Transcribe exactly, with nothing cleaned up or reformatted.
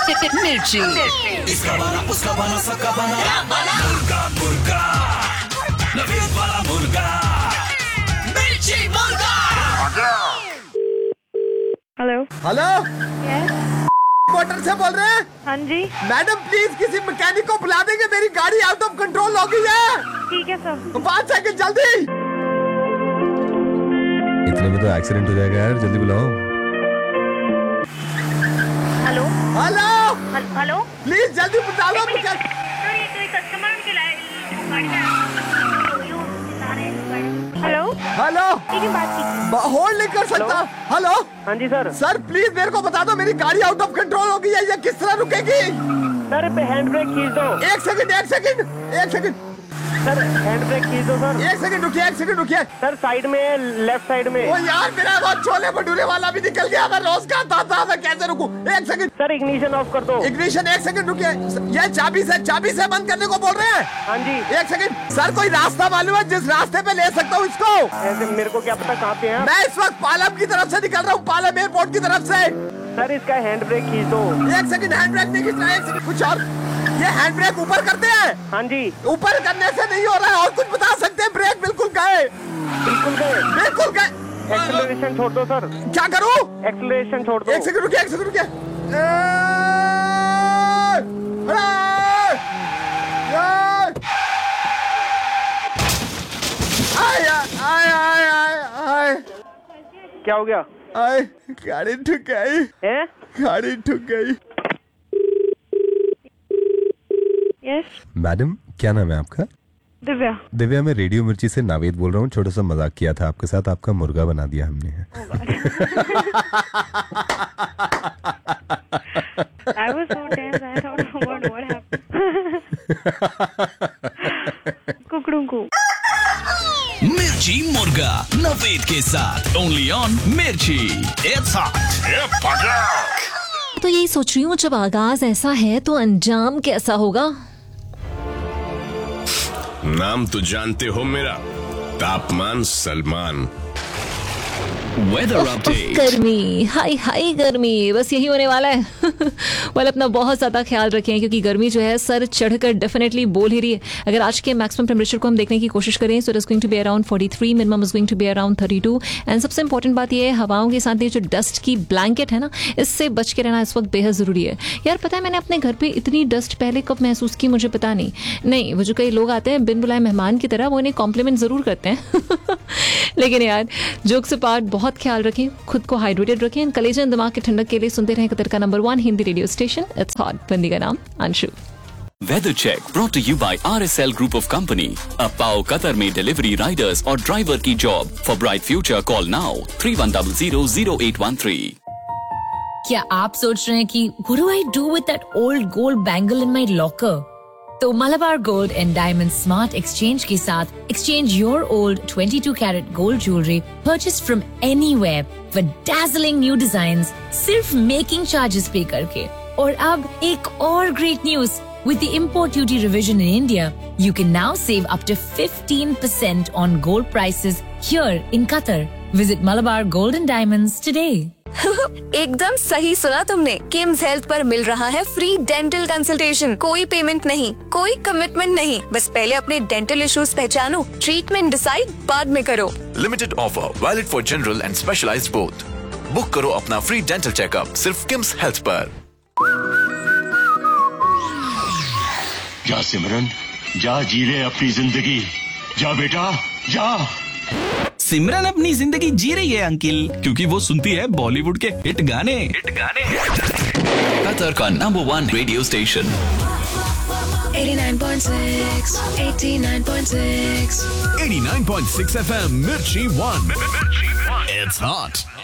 मिर्ची। इसका बना उसका बना सबका बना मुर्गा मुर्गा नवीद वाला मुर्गा मिर्ची मुर्गा। हेलो हेलो यस मोटर से बोल रहे हैं? हाँ जी मैडम प्लीज किसी मैकेनिक को बुला देंगे, मेरी गाड़ी आउट ऑफ कंट्रोल हो गई है। ठीक है सर। पाँच सेकंड जल्दी। इतने में तो एक्सीडेंट हो जाएगा यार, जल्दी बुलाओ। हेलो हेलो हेलो प्लीज जल्दी बुला लो। सर ये कोई कस्टमर के लिए गाड़ी में यूं बता रहे हैं गाड़ी। हेलो हेलो ठीक है बात कीजिए। होल्ड नहीं कर सकता। हेलो हाँ जी सर। सर प्लीज मेरे को बता दो, मेरी गाड़ी आउट ऑफ कंट्रोल हो गई है, ये किस तरह रुकेगी? सर पे हैंड ब्रेक खींच दो। एक सेकंड एक सेकंड एक सेकंड सर हैंड ब्रेक खींच दो सर। एक सेकंड रुकिए एक सेकंड रुकिए। सर साइड में लेफ्ट साइड में। ओ यार मेरा वो छोले भटूरे वाला भी निकल गया, मैं रोज खाता था, मैं कैसे रुकूं? एक सेकंड सर इग्निशन ऑफ कर दो। इग्निशन एक सेकंड रुकिए। ये चाबी से चाबी से बंद करने को बोल रहे हैं? हाँ जी। एक सेकंड सर, कोई रास्ता मालूम है जिस रास्ते पे ले सकता हूँ इसको? ऐसे मेरे को क्या पता कहाँ पे है। मैं इस वक्त पालम की तरफ से निकल रहा हूँ, पालम एयरपोर्ट की तरफ से। सर इसका हैंड ब्रेक खींच दो। एक सेकंड हैंड ब्रेक नहीं खींचना, एक सेकंड कुछ और। ये हैंड ब्रेक ऊपर करते हैं? हाँ जी। ऊपर करने से नहीं हो रहा है, और कुछ बता सकते हैं? ब्रेक बिल्कुल गए बिल्कुल गए बिल्कुल गए। एक्सेलरेशन छोड़ दो सर। क्या करूँ? एक्सेलरेशन छोड़ दो। एक सेकंड रुकिए एक सेकंड रुकिए। आय आय आय आय आय क्या हो गया? आय गाड़ी ठुक गई है? गाड़ी ठुक गई। यस मैडम क्या नाम है आपका? दिव्या। दिव्या, मैं रेडियो मिर्ची से नावेद बोल रहा हूँ। छोटा सा मजाक किया था आपके साथ, आपका मुर्गा बना दिया हमने। I was so tense, I don't know what what happened. कुकड़ों को। मिर्ची मुर्गा नवीद के साथ ओनली ऑन मिर्ची। It's hot. तो यही सोच रही हूँ, जब आगाज ऐसा है तो अंजाम कैसा होगा? नाम तो जानते हो मेरा, तापमान सलमान। वेदर उफ, अपडेट। गर्मी, हाय हाय गर्मी, बस यही होने वाला है। वाल अपना बहुत ज़्यादा ख्याल रखें, क्योंकि गर्मी जो है सर चढ़कर डेफिनेटली बोल ही रही है। अगर आज के मैक्सिमम टेम्परेचर को हम देखने की कोशिश करें, so it is going to be around forty three, minimum is going to be around thirty two. And सबसे इंपॉर्टेंट बात यह है, हवाओं के साथ ये जो डस्ट की ब्लैंकेट है ना, इससे बच के रहना इस वक्त बेहद ज़रूरी है। यार पता है, मैंने अपने घर पर इतनी डस्ट पहले कब महसूस की मुझे पता नहीं। नहीं, वो जो कई लोग आते हैं बिन बुलाए मेहमान की तरह, वो इन्हें कॉम्प्लीमेंट ज़रूर करते हैं। लेकिन यार जोक से पार्ट, बहुत ख्याल रखें, खुद को हाइड्रेटेड रखें। कलेजा दिमाग की ठंडक के लिए सुनते रहें कतर का number one Hindi radio station it's hot. बंदी का नाम Anshu. Weather check brought to you by R S L Group of Company. अब पाओ कतर में डिलीवरी, राइडर्स और ड्राइवर की job. For bright future call now three one zero zero zero eight one three. क्या आप सोच रहे हैं कि what do I do with that old gold bangle in my locker? तो Malabar Gold and Diamond Smart Exchange के साथ exchange your old twenty-two carat gold jewelry purchased from anywhere for dazzling new designs सिर्फ making charges पे करके। और अब एक और great news, with the import duty revision in India, you can now save up to fifteen percent on gold prices here in Qatar. Visit Malabar Gold and Diamonds today. एकदम सही सुना तुमने। किम्स हेल्थ पर मिल रहा है फ्री डेंटल कंसल्टेशन। कोई payment नहीं, कोई कमिटमेंट नहीं, बस पहले अपने डेंटल इश्यूज पहचानो, ट्रीटमेंट डिसाइड बाद में करो। Limited offer, valid for general and specialised both. Book करो अपना फ्री डेंटल चेकअप सिर्फ किम्स हेल्थ पर। जा सिमरन, जा जी ले अपनी जिंदगी, जा बेटा जा। सिमरन अपनी जिंदगी जी रही है अंकिल, क्योंकि वो सुनती है बॉलीवुड के हिट गाने। हिट गाने कतर का number one radio station eighty-nine point six, eighty-nine point six, eighty-nine point six F M Mirchi One. It's hot.